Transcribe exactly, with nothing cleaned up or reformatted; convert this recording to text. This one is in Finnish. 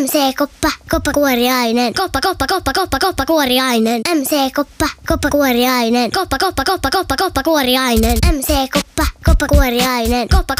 M C-koppa, koppakuoriainen. Koppa, koppa, koppa, koppa, koppakuoriainen. M C-koppa, koppakuoriainen. Koppa, koppa, koppa, koppa, koppakuoriainen. M C-koppa, koppakuoriainen. Koppa,